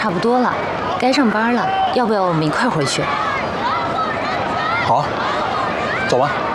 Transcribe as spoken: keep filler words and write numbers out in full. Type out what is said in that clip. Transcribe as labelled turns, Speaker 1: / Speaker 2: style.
Speaker 1: 差不多了，该上班了，要不要我们一块回去？
Speaker 2: 好啊，走吧。